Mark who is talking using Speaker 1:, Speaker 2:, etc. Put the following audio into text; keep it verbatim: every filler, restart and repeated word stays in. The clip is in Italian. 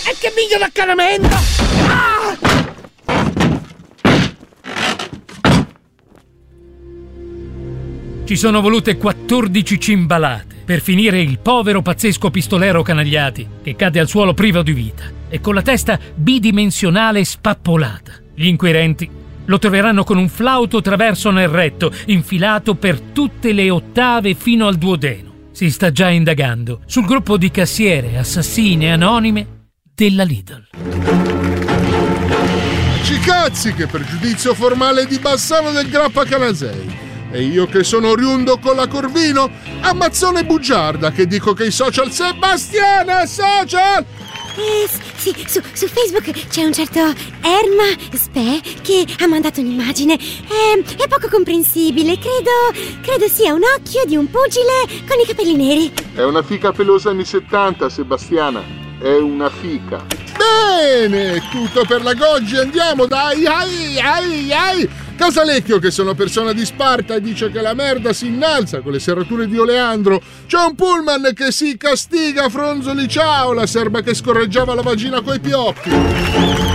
Speaker 1: E che mica d'accanamento! Ah!
Speaker 2: Ci sono volute quattordici cimbalate per finire il povero pazzesco pistolero Canagliati, che cade al suolo privo di vita e con la testa bidimensionale spappolata. Gli inquirenti lo troveranno con un flauto traverso nel retto, infilato per tutte le ottave fino al duodeno. Si sta già indagando sul gruppo di cassiere assassine anonime della Lidl.
Speaker 3: Cicazzi, che per giudizio formale di Bassano del Grappa Canasei. E io che sono oriundo con la Corvino, ammazzone bugiarda che dico che i social Sebastiana social!
Speaker 4: Eh, sì, su, su Facebook c'è un certo Erma Spe che ha mandato un'immagine. È, è poco comprensibile, credo, credo sia un occhio di un pugile con i capelli neri.
Speaker 3: È una fica pelosa anni settanta, Sebastiana. È una fica. Bene, tutto per la Goggi, andiamo, dai, ai, ai, ai. Casalecchio, che sono persona di Sparta, dice che la merda si innalza con le serrature di Oleandro. C'è un pullman che si castiga, Fronzoli ciao, la serba che scorreggiava la vagina coi pioppi.